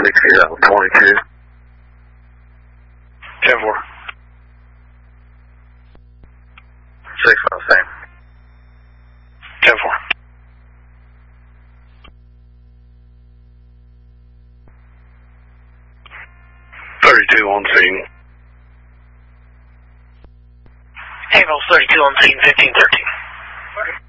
22, that was 22. 10-4. 6-5, same. 10-4. 32 on scene. Amos 32 on scene, 1513.